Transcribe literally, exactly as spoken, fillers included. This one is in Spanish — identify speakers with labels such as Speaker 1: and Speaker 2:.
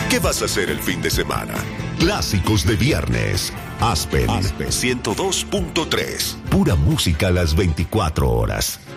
Speaker 1: ¿Qué vas a hacer el fin de semana? Clásicos de viernes. Aspen, Aspen ciento dos punto tres. Pura música a las veinticuatro horas.